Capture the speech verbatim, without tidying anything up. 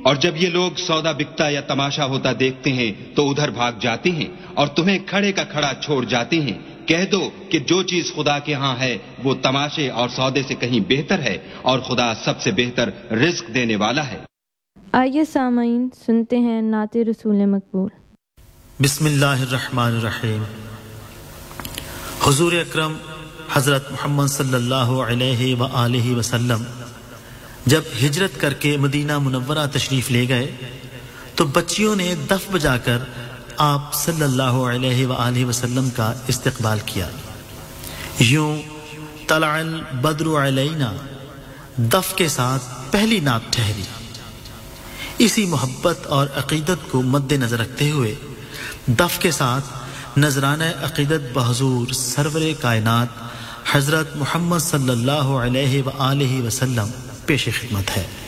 और जब ये लोग सौदा बिकता या तमाशा होता देखते हैं तो उधर भाग जाते हैं और तुम्हें खड़े का खड़ा छोड़ जाते हैं। कह दो कि जो चीज खुदा के यहाँ है वो तमाशे और सौदे से कहीं बेहतर है और खुदा सबसे बेहतर रिस्क देने वाला है। आइए सामाईन सुनते हैं नाते रसूल मकबूल। बिस्मिल्लाहिर्रहमानिर्रहीम। हुजूर अकरम हज़रत मोहम्मद सल्लल्लाहु अलैहि व आलिहि वसल्लम जब हिजरत करके मदीना मुनव्वरा तशरीफ ले गए तो बच्चियों ने दफ बजाकर आप सल्लल्लाहु अलैहि व आलिहि वसल्लम का इस्तकबाल किया। यूं तलअल बद्रु अलैना दफ के साथ पहली नात ठहरी। इसी मोहब्बत और अकीदत को मद्देनजर रखते हुए दफ के साथ नजराना अकीदत बहजूर सरवरे कायनात हजरत मोहम्मद सल्लल्लाहु अलैहि व आलिहि वसल्लम पेश खिदमत है।